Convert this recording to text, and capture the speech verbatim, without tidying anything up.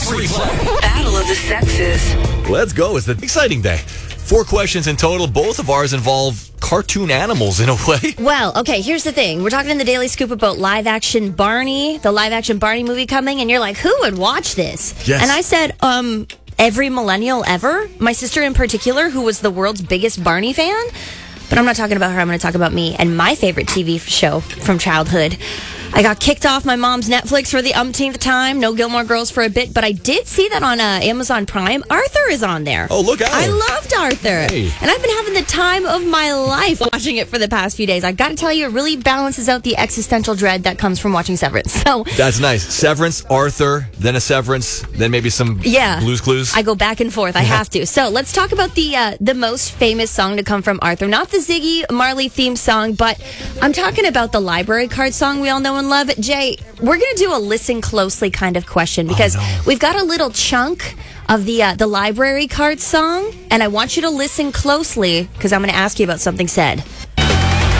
Free play. Battle of the Sexes. Let's go. It's an exciting day. Four questions in total. Both of ours involve cartoon animals in a way. Well, okay, here's the thing. We're talking in the Daily Scoop about live-action Barney, the live-action Barney movie coming, and you're like, who would watch this? Yes. And I said, um, every millennial ever. My sister in particular, who was the world's biggest Barney fan. But I'm not talking about her. I'm going to talk about me and my favorite T V show from childhood. I got kicked off my mom's Netflix for the umpteenth time. No Gilmore Girls for a bit, but I did see that on uh, Amazon Prime. Arthur is on there. Oh, look out. I loved Arthur. Hey. And I've been having the time of my life watching it for the past few days. I got to tell you, it really balances out the existential dread that comes from watching Severance. So That's nice. Severance, Arthur, then a Severance, then maybe some yeah, Blue's Clues. I go back and forth. I have to. So let's talk about the uh, the most famous song to come from Arthur. Not the Ziggy Marley theme song, but I'm talking about the library card song we all know and love. Jay, we're going to do a listen closely kind of question because oh, no. we've got a little chunk of the uh, the library card song, and I want you to listen closely because I'm going to ask you about something said.